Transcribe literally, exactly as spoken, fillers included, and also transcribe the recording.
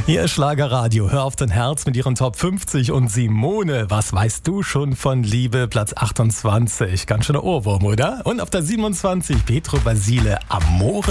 Hier ist Schlagerradio. Hör auf dein Herz mit ihren Top fünfzig und Simone. Was weißt du schon von Liebe? Platz achtundzwanzig. Ganz schöner Ohrwurm, oder? Und auf der siebenundzwanzig Pietro Basile, Amore.